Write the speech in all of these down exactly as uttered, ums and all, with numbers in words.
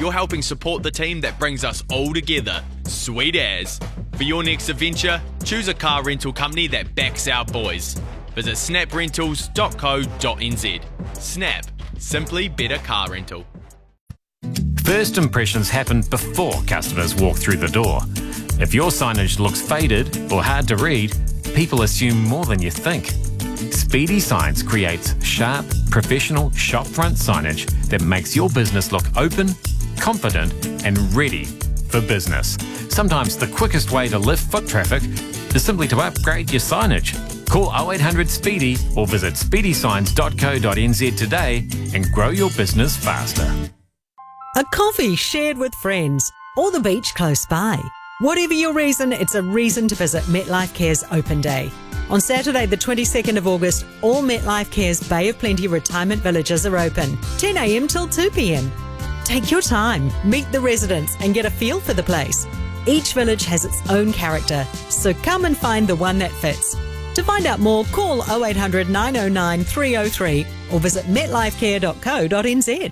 you're helping support the team that brings us all together, Sweet As. For your next adventure, choose a car rental company that backs our boys. Visit snap rentals dot co dot n z. Snap. Simply better car rental. First impressions happen before customers walk through the door. If your signage looks faded or hard to read, people assume more than you think. Speedy Signs creates sharp, professional shopfront signage that makes your business look open, confident and ready for business. Sometimes the quickest way to lift foot traffic is simply to upgrade your signage. Call oh eight hundred SPEEDY or visit speedy signs dot co dot n z today and grow your business faster. A coffee shared with friends or the beach close by. Whatever your reason, it's a reason to visit MetLife Care's Open Day. On Saturday the twenty-second of August, all MetLife Care's Bay of Plenty retirement villages are open, ten a m till two p m. Take your time, meet the residents and get a feel for the place. Each village has its own character, so come and find the one that fits. To find out more, call oh eight hundred nine oh nine three oh three or visit met life care dot co dot n z.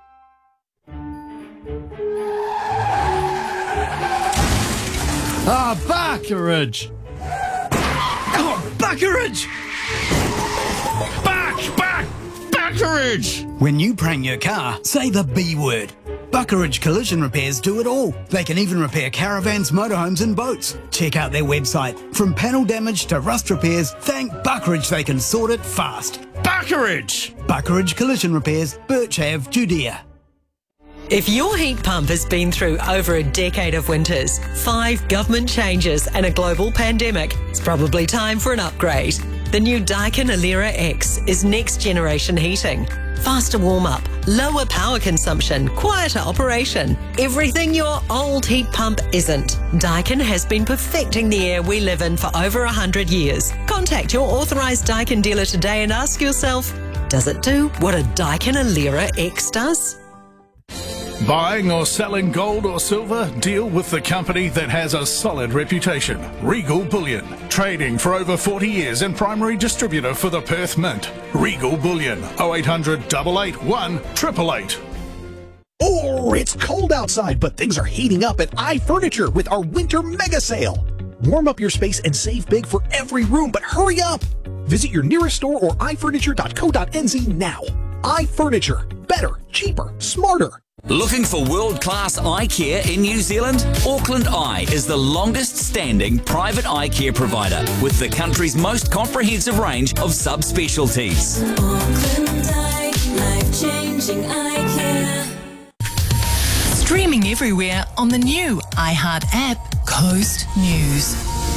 Ah, Buckeridge! Oh, Buckeridge! Back, back, Buckeridge! When you prang your car, say the B word. Buckeridge Collision Repairs do it all. They can even repair caravans, motorhomes and boats. Check out their website. From panel damage to rust repairs, thank Buckeridge they can sort it fast. Buckeridge! Buckeridge Collision Repairs, Birch Ave, Judea. If your heat pump has been through over a decade of winters, five government changes and a global pandemic, it's probably time for an upgrade. The new Daikin Alera X is next generation heating. Faster warm-up, lower power consumption, quieter operation. Everything your old heat pump isn't. Daikin has been perfecting the air we live in for over one hundred years. Contact your authorised Daikin dealer today and ask yourself, does it do what a Daikin Alera X does? Buying or selling gold or silver? Deal with the company that has a solid reputation. Regal Bullion. Trading for over forty years and primary distributor for the Perth Mint. Regal Bullion. oh eight hundred, eight eight one, eight eight eight. Oh, it's cold outside, but things are heating up at iFurniture with our winter mega sale. Warm up your space and save big for every room, but hurry up! Visit your nearest store or i furniture dot co dot n z now. iFurniture. Better, cheaper, smarter. Looking for world-class eye care in New Zealand? Auckland Eye is the longest-standing private eye care provider with the country's most comprehensive range of subspecialties. Auckland Eye, life-changing eye care. Streaming everywhere on the new iHeart app, Coast News.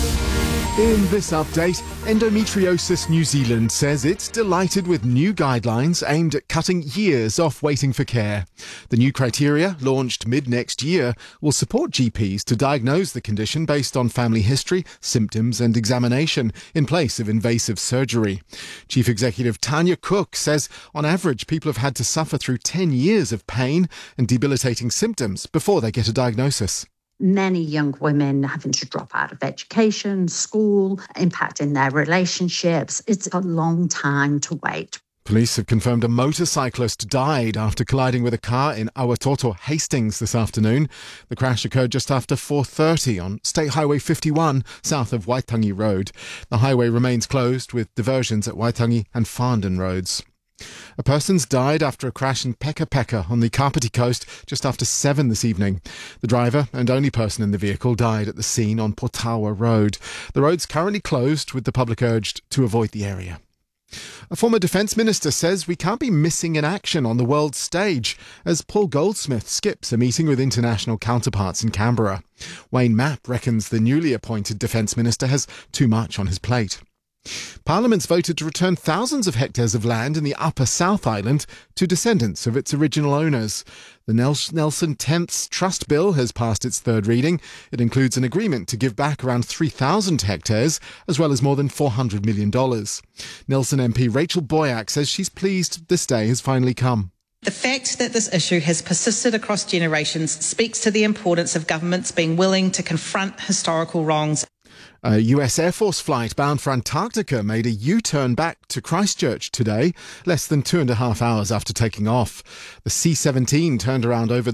In this update, Endometriosis New Zealand says it's delighted with new guidelines aimed at cutting years off waiting for care. The new criteria, launched mid-next year, will support G Ps to diagnose the condition based on family history, symptoms and examination in place of invasive surgery. Chief Executive Tanya Cook says on average people have had to suffer through ten years of pain and debilitating symptoms before they get a diagnosis. Many young women having to drop out of education, school, impacting their relationships. It's a long time to wait. Police have confirmed a motorcyclist died after colliding with a car in Awatoto, Hastings this afternoon. The crash occurred just after four thirty on State Highway fifty-one, south of Waitangi Road. The highway remains closed with diversions at Waitangi and Farndon roads. A person's died after a crash in Peka Peka on the Kapiti coast just after seven this evening. The driver and only person in the vehicle died at the scene on Potawa Road. The road's currently closed with the public urged to avoid the area. A former Defence Minister says we can't be missing in action on the world stage as Paul Goldsmith skips a meeting with international counterparts in Canberra. Wayne Mapp reckons the newly appointed Defence Minister has too much on his plate. Parliament's voted to return thousands of hectares of land in the Upper South Island to descendants of its original owners. The Nelson Tenths Trust Bill has passed its third reading. It includes an agreement to give back around three thousand hectares, as well as more than four hundred million dollars. Nelson M P Rachel Boyack says she's pleased this day has finally come. The fact that this issue has persisted across generations speaks to the importance of governments being willing to confront historical wrongs. A U S Air Force flight bound for Antarctica made a U-turn back to Christchurch today, less than two and a half hours after taking off. The C seventeen turned around over